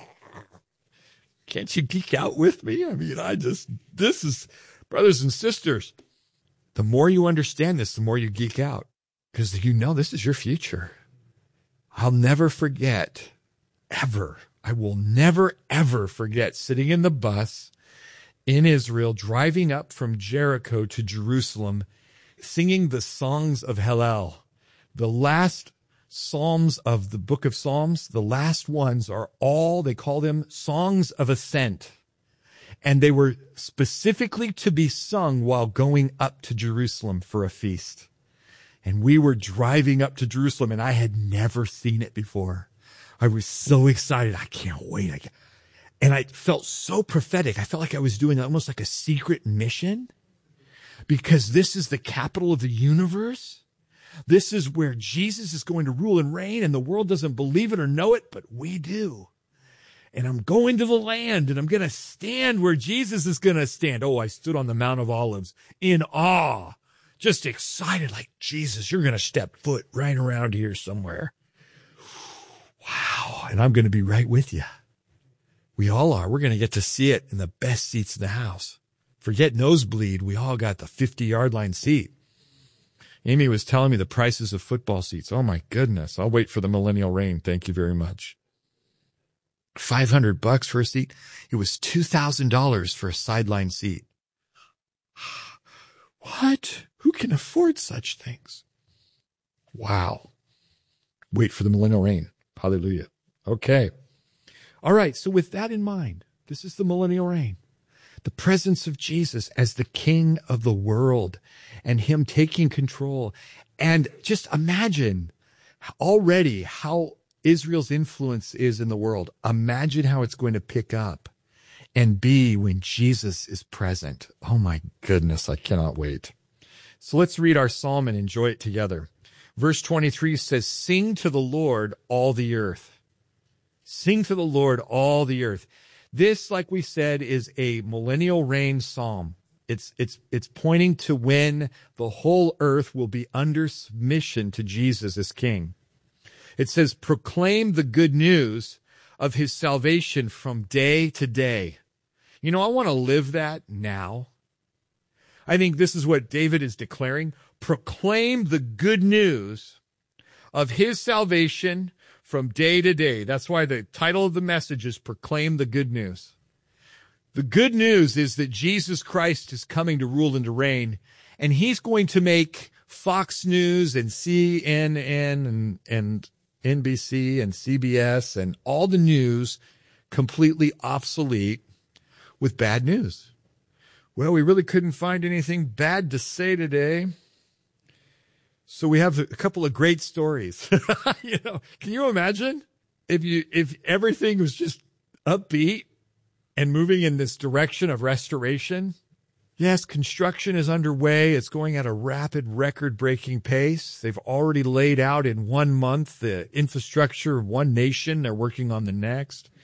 Can't you geek out with me? I mean, this is, brothers and sisters, the more you understand this, the more you geek out, because you know this is your future. I'll never forget, ever. I will never, ever forget sitting in the bus in Israel, driving up from Jericho to Jerusalem, singing the songs of Hallel. The last Psalms of the book of Psalms, the last ones are all, they call them songs of ascent. And they were specifically to be sung while going up to Jerusalem for a feast. And we were driving up to Jerusalem, and I had never seen it before. I was so excited. I can't wait. And I felt so prophetic. I felt like I was doing almost like a secret mission, because this is the capital of the universe. This is where Jesus is going to rule and reign, and the world doesn't believe it or know it, but we do. And I'm going to the land, and I'm going to stand where Jesus is going to stand. Oh, I stood on the Mount of Olives in awe, just excited, like, Jesus, you're going to step foot right around here somewhere. Wow. And I'm going to be right with you. We all are. We're going to get to see it in the best seats in the house. Forget nosebleed. We all got the 50-yard line seat. Amy was telling me the prices of football seats. Oh, my goodness. I'll wait for the millennial reign. Thank you very much. $500 for a seat. It was $2,000 for a sideline seat. What? Who can afford such things? Wow. Wait for the millennial reign. Hallelujah. Okay. All right. So with that in mind, this is the millennial reign. The presence of Jesus as the King of the world and him taking control. And just imagine already how Israel's influence is in the world. Imagine how it's going to pick up and be when Jesus is present. Oh my goodness, I cannot wait. So let's read our psalm and enjoy it together. Verse 23 says, sing to the Lord, all the earth. Sing to the Lord, all the earth. This, like we said, is a millennial reign psalm. It's pointing to when the whole earth will be under submission to Jesus as king. It says, proclaim the good news of his salvation from day to day. You know, I want to live that now. I think this is what David is declaring. Proclaim the good news of his salvation from day to day. That's why the title of the message is Proclaim the Good News. The good news is that Jesus Christ is coming to rule and to reign, and he's going to make Fox News and CNN and NBC and CBS and all the news completely obsolete with bad news. Well, we really couldn't find anything bad to say today, so we have a couple of great stories. You know, can you imagine if everything was just upbeat and moving in this direction of restoration? Yes, construction is underway. It's going at a rapid, record-breaking pace. They've already laid out in 1 month the infrastructure of one nation. They're working on the next.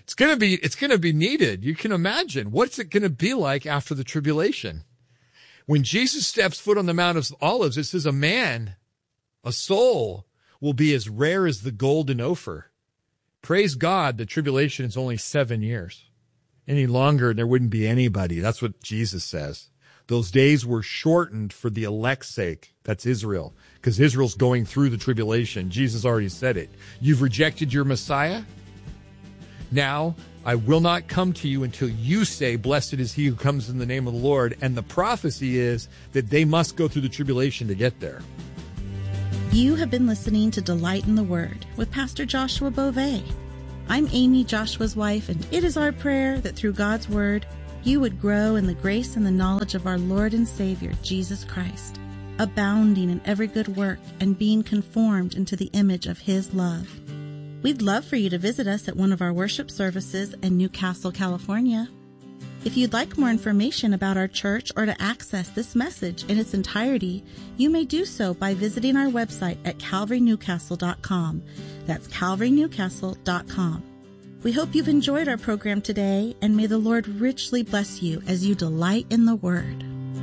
It's going to be needed. You can imagine. What's it going to be like after the tribulation? When Jesus steps foot on the Mount of Olives, it says a soul will be as rare as the gold in Ophir. Praise God, the tribulation is only 7 years. Any longer, there wouldn't be anybody. That's what Jesus says. Those days were shortened for the elect's sake. That's Israel, because Israel's going through the tribulation. Jesus already said it. You've rejected your Messiah? Now, I will not come to you until you say, blessed is he who comes in the name of the Lord. And the prophecy is that they must go through the tribulation to get there.
You have been listening to Delight in the Word with Pastor Joshua Beauvais. I'm Amy, Joshua's wife, and it is our prayer that through God's Word, you would grow in the grace and the knowledge of our Lord and Savior, Jesus Christ, abounding in every good work and being conformed into the image of his love. We'd love for you to visit us at one of our worship services in Newcastle, California. If you'd like more information about our church or to access this message in its entirety, you may do so by visiting our website at calvarynewcastle.com. That's calvarynewcastle.com. We hope you've enjoyed our program today, and may the Lord richly bless you as you delight in the Word.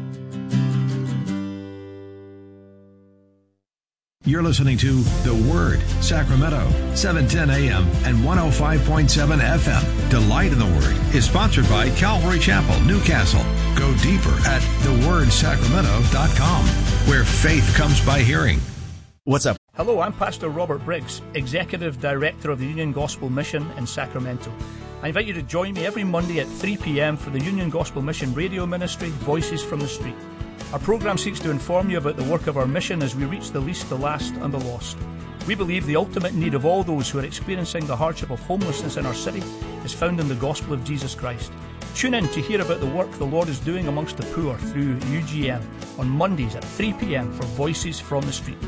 You're listening to The Word, Sacramento, 710 AM and 105.7 FM. Delight in the Word is sponsored by Calvary Chapel, Newcastle. Go deeper at thewordsacramento.com, where faith comes by hearing.
What's up?
Hello, I'm Pastor Robert Briggs, Executive Director of the Union Gospel Mission in Sacramento. I invite you to join me every Monday at 3 p.m. for the Union Gospel Mission radio ministry, Voices from the Street. Our program seeks to inform you about the work of our mission as we reach the least, the last, and the lost. We believe the ultimate need of all those who are experiencing the hardship of homelessness in our city is found in the gospel of Jesus Christ. Tune in to hear about the work the Lord is doing amongst the poor through UGM on Mondays at 3 p.m. for Voices from the Street.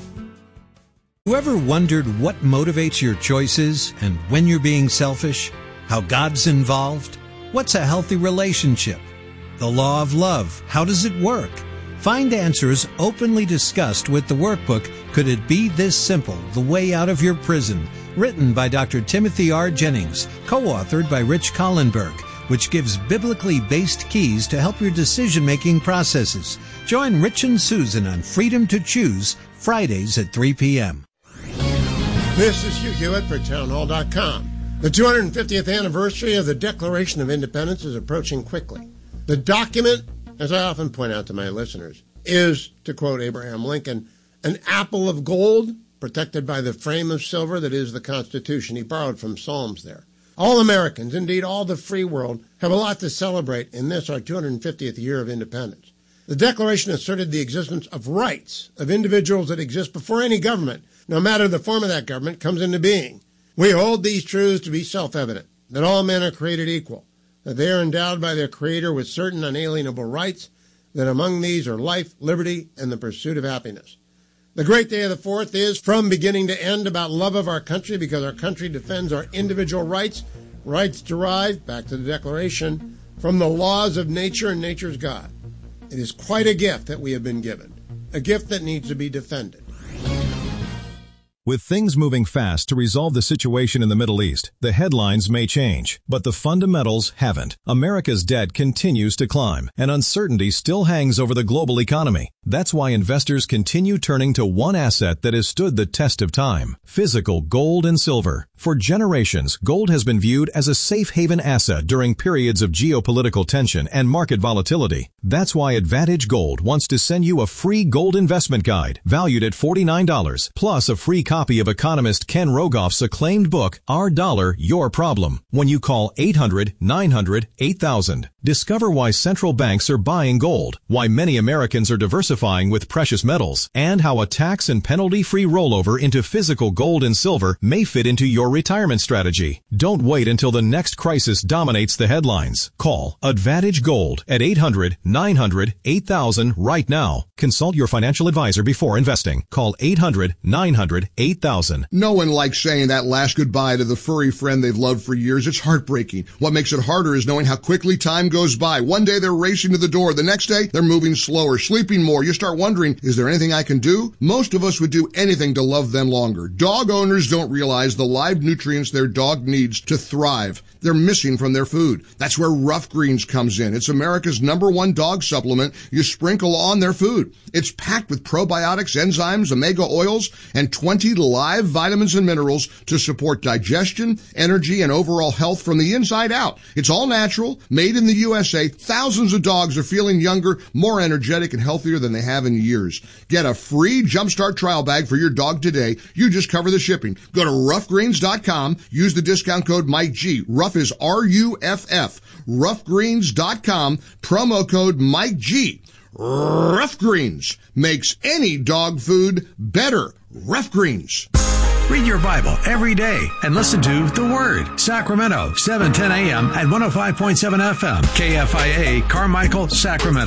Whoever wondered what motivates your choices and when you're being selfish? How God's involved? What's a healthy relationship? The law of love, how does it work? Find answers openly discussed with the workbook, Could It Be This Simple? The Way Out of Your Prison, written by Dr. Timothy R. Jennings, co-authored by Rich Collenberg, which gives biblically based keys to help your decision-making processes. Join Rich and Susan on Freedom to Choose, Fridays at 3 p.m.
This is Hugh Hewitt for townhall.com. The 250th anniversary of the Declaration of Independence is approaching quickly. The document, as I often point out to my listeners, is, to quote Abraham Lincoln, an apple of gold protected by the frame of silver that is the Constitution. He borrowed from Psalms there. All Americans, indeed all the free world, have a lot to celebrate in this, our 250th year of independence. The Declaration asserted the existence of rights of individuals that exist before any government, no matter the form of that government, comes into being. We hold these truths to be self-evident, that all men are created equal, that they are endowed by their Creator with certain unalienable rights, that among these are life, liberty, and the pursuit of happiness. The great day of the 4th is, from beginning to end, about love of our country, because our country defends our individual rights, rights derived, back to the Declaration, from the laws of nature and nature's God. It is quite a gift that we have been given, a gift that needs to be defended.
With things moving fast to resolve the situation in the Middle East, the headlines may change, but the fundamentals haven't. America's debt continues to climb, and uncertainty still hangs over the global economy. That's why investors continue turning to one asset that has stood the test of time: physical gold and silver. For generations, gold has been viewed as a safe haven asset during periods of geopolitical tension and market volatility. That's why Advantage Gold wants to send you a free gold investment guide valued at $49, plus a free copy of economist Ken Rogoff's acclaimed book, Our Dollar, Your Problem, when you call 800-900-8000. Discover why central banks are buying gold, why many Americans are diversifying with precious metals, and how a tax and penalty-free rollover into physical gold and silver may fit into your retirement strategy. Don't wait until the next crisis dominates the headlines. Call Advantage Gold at 800-900-8000 right now. Consult your financial advisor before investing. Call 800-900-8000.
No one likes saying that last goodbye to the furry friend they've loved for years. It's heartbreaking. What makes it harder is knowing how quickly time goes by. One day they're racing to the door. The next day they're moving slower, sleeping more. You start wondering, is there anything I can do? Most of us would do anything to love them longer. Dog owners don't realize the live nutrients their dog needs to thrive. they're missing from their food. That's where Rough Greens comes in. It's America's #1 dog supplement you sprinkle on their food. It's packed with probiotics, enzymes, omega oils, and 20 live vitamins and minerals to support digestion, energy, and overall health from the inside out. It's all natural, made in the USA. Thousands of dogs are feeling younger, more energetic, and healthier than they have in years. Get a free Jumpstart trial bag for your dog today. You just cover the shipping. Go to roughgreens.com. Use the discount code Mike G. Rough is RUFF. Roughgreens.com. Promo code Mike G. Rough Greens makes any dog food better. Rough Greens.
Read your Bible every day and listen to The Word. Sacramento, 710 a.m. and 105.7 FM. KFIA, Carmichael, Sacramento.